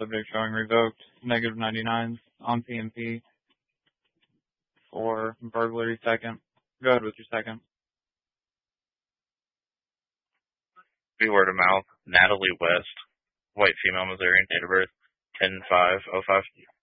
subject showing revoked. Negative 99 on PMP for burglary second. Go ahead with your second. Be word of mouth. Natalie West, white female, Missouri, date of birth 10/5/05.